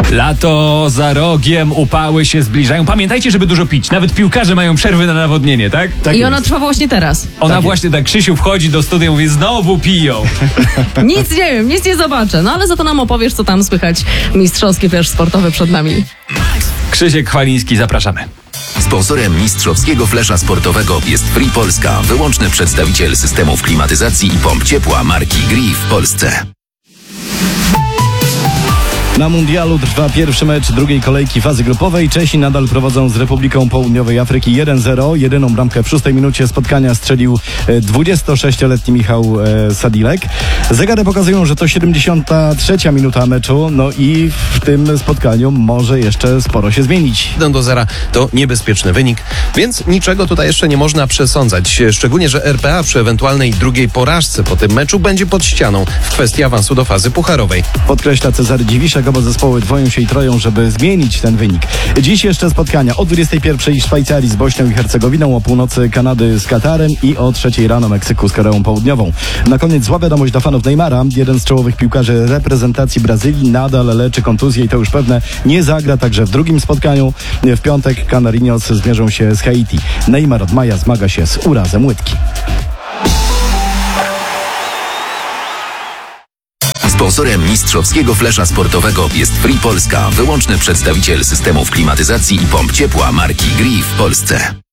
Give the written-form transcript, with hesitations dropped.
Lato za rogiem, upały się zbliżają. Pamiętajcie, żeby dużo pić. Nawet piłkarze mają przerwy na nawodnienie, tak? Tak I ona trwa właśnie teraz. Ona właśnie tak, Krzysiu wchodzi do studia i mówi, znowu piją. Nic nie wiem, nic nie zobaczę. No ale za to nam opowiesz, co tam słychać mistrzowskie też sportowe przed nami. Krzysiek Chwaliński, zapraszamy. Sponsorem mistrzowskiego flesza sportowego jest Free Polska, wyłączny przedstawiciel systemów klimatyzacji i pomp ciepła marki Gree w Polsce. Na mundialu trwa pierwszy mecz drugiej kolejki fazy grupowej. Czesi nadal prowadzą z Republiką Południowej Afryki 1-0. Jedyną bramkę w 6 minucie spotkania strzelił 26-letni Michał Sadilek. Zegary pokazują, że to 73 minuta meczu. No i w tym spotkaniu może jeszcze sporo się zmienić. 1-0 to niebezpieczny wynik, więc niczego tutaj jeszcze nie można przesądzać. Szczególnie, że RPA przy ewentualnej drugiej porażce po tym meczu będzie pod ścianą w kwestii awansu do fazy pucharowej. Podkreśla Cezary Dziwiszek. Oba zespoły dwoją się i troją, żeby zmienić ten wynik. Dziś jeszcze spotkania o 21:00 Szwajcarii z Bośnią i Hercegowiną, o północy Kanady z Katarem i o 3:00 rano Meksyku z Koreą Południową. Na koniec zła wiadomość dla fanów Neymara. Jeden z czołowych piłkarzy reprezentacji Brazylii nadal leczy kontuzję i to już pewne. Nie zagra także w drugim spotkaniu. W piątek Canarinos zmierzą się z Haiti. Neymar od maja zmaga się z urazem łydki. Sponsorem mistrzowskiego flesza sportowego jest Free Polska, wyłączny przedstawiciel systemów klimatyzacji i pomp ciepła marki Gree w Polsce.